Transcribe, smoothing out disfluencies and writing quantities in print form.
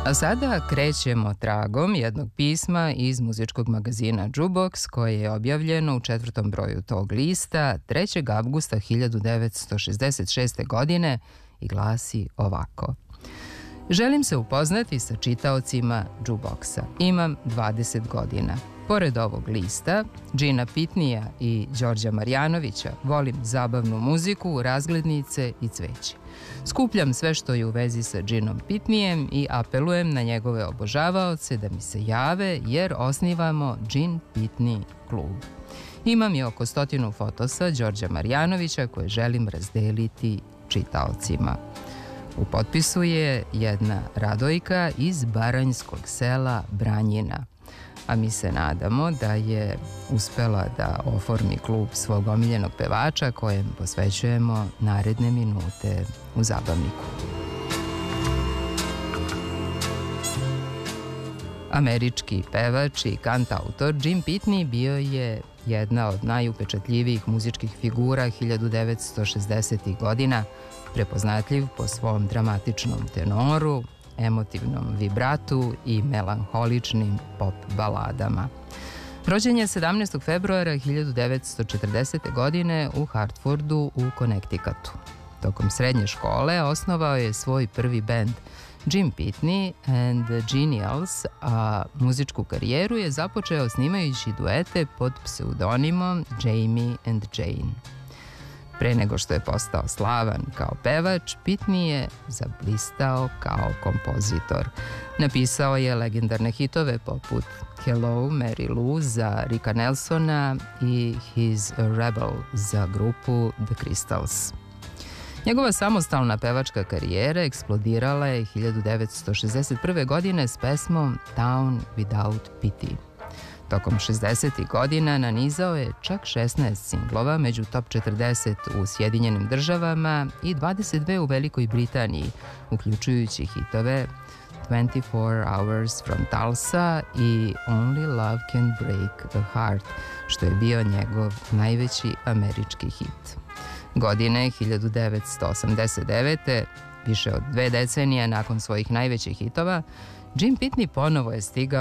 A sada krećemo tragom jednog pisma iz muzičkog magazina Jukebox koje je objavljeno u 4. broju tog lista 3. avgusta 1966. godine i glasi ovako. Želim se upoznati sa čitaocima Jukeboxa. Imam 20 godina. Pored ovog lista, Gina Pitneya i Đorđa Marjanovića, volim zabavnu muziku, razglednice i cveće. Skupljam sve što je u vezi sa Ginom Pitneyem i apelujem na njegove obožavaoce da mi se jave jer osnivamo Gin Pitney klub. Imam i oko 100 fotosa Đorđa Marjanovića koje želim razdeliti čitaocima. U potpisu je jedna Radojka iz baranjskog sela Branjina, a mi se nadamo da je uspela da oformi klub svog omiljenog pevača kojem posvećujemo naredne minute u zabavniku. Američki pevač i kantautor Gin Pitney bio je jedna od najupečatljivijih muzičkih figura 1960. godina, prepoznatljiv po svom dramatičnom tenoru, emotivnom vibratu i melanholičnim pop baladama. Rođen je 17. februara 1940. godine u Hartfordu u Connecticutu. Tokom srednje škole osnovao je svoj prvi bend Gin Pitney and the Genials, a muzičku karijeru je započeo snimajući duete pod pseudonimom Jamie and Jane. Pre nego što je postao slavan kao pevač, Pitney je zablistao kao kompozitor. Napisao je legendarne hitove poput Hello, Mary Lou za Ricka Nelsona i He's a Rebel za grupu The Crystals. Njegova samostalna pevačka karijera eksplodirala je 1961. godine s pesmom Town Without Pity. Tokom 60. godina nanizao je čak 16 singlova među top 40 u Sjedinjenim državama i 22 u Velikoj Britaniji, uključujući hitove 24 Hours from Tulsa i Only Love Can Break a Heart, što je bio njegov najveći američki hit. Godine 1989. više od 2 decenije nakon svojih najvećih hitova, Gin Pitney ponovo je stigao